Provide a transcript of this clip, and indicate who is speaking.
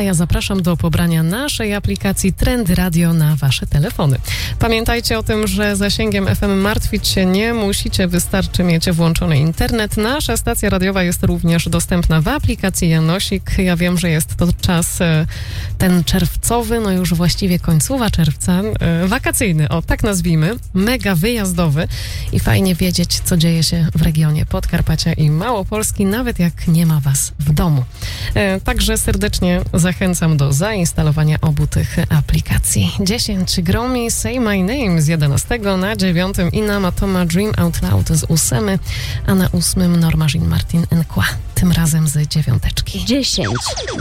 Speaker 1: a ja zapraszam do pobrania naszej aplikacji Trendy Radio na wasze telefony. Pamiętajcie o tym, że zasięgiem FM martwić się nie musicie, wystarczy mieć włączony internet. Nasza stacja radiowa jest również dostępna w aplikacji Janosik. Ja wiem, że jest to czas ten czerwcowy, no już właściwie końcowa czerwca, wakacyjny, o tak nazwijmy, mega wyjazdowy i fajnie wiedzieć, co dzieje się w regionie Podkarpacia i Małopolski, nawet jak nie ma was w domu. Także serdecznie zachęcam do zainstalowania obu tych aplikacji. 10 Gromi Say My Name z 11 na 9 Ina Matoma Dream Out Loud z 8, a na 8 Norma Jean Martin Nkła, tym razem z 9.
Speaker 2: 10.